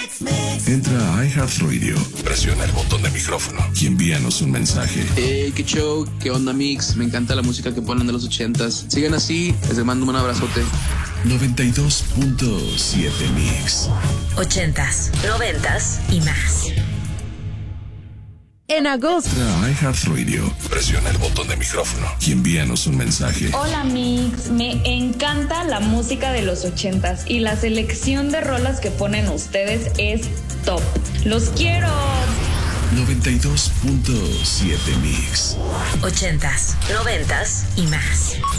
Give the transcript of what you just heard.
Entra a iHeartRadio, presiona el botón de micrófono y envíanos un mensaje. Qué show, qué onda mix, me encanta la música que ponen de los 80s. Sigan así, les mando un abrazote. 92.7 Mix. 80s, 90s y más. En agosto. Entra a iHeartRadio, presiona el botón de micrófono y envíanos un mensaje. Hola Mix, me encanta la música de los 80s y la selección de rolas que ponen ustedes es top. ¡Los quiero! 92.7 Mix. 80s, 90s y más.